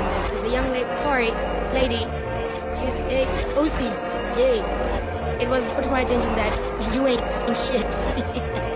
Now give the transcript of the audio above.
attention that there's a young lady. Sorry, lady. Excuse me. Hey, OC. Hey. It was brought to my attention that you ain't shit.